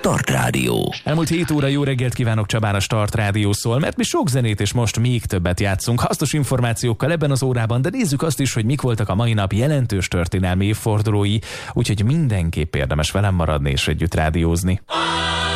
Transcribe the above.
Start Rádió. Elmúlt 7 óra, jó reggelt kívánok, Csabán, a Start Rádió szól, mert mi sok zenét és most még többet játszunk hasznos információkkal ebben az órában, de nézzük azt is, hogy mik voltak a mai nap jelentős történelmi évfordulói, úgyhogy mindenképp érdemes velem maradni és együtt rádiózni.